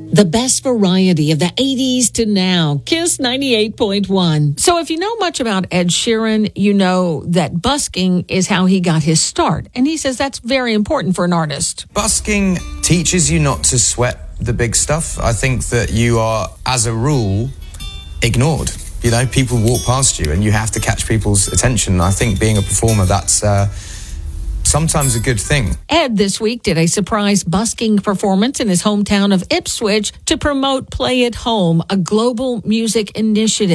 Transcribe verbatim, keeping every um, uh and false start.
The best variety of the eighties to now. Kiss ninety-eight point one. So if you know much about Ed Sheeran, you know that busking is how he got his start. And he says that's very important for an artist. Busking teaches you not to sweat the big stuff. I think that you are, as a rule, ignored. You know, people walk past you and you have to catch people's attention. I think being a performer, that's uh, sometimes a good thing. Ed this week did a surprise busking performance in his hometown of Ipswich to promote Play at Home, a global music initiative.